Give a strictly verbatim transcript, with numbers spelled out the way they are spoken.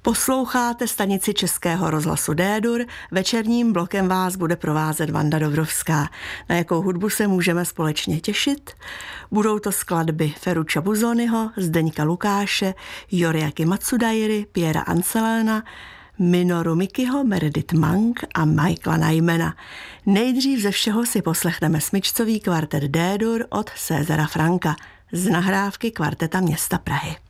Posloucháte stanici Českého rozhlasu D-dur, večerním blokem vás bude provázet Vanda Dobrovská. Na jakou hudbu se můžeme společně těšit? Budou to skladby Ferruccia Busoniho, Zdeňka Lukáše, Yoriaki Matsudairy, Piera Anceléna, Minoru Mikiho, Meredith Monk a Michaela Nymana. Nejdřív ze všeho si poslechneme smyčcový kvartet D-dur od Césara Franka z nahrávky Kvarteta města Prahy.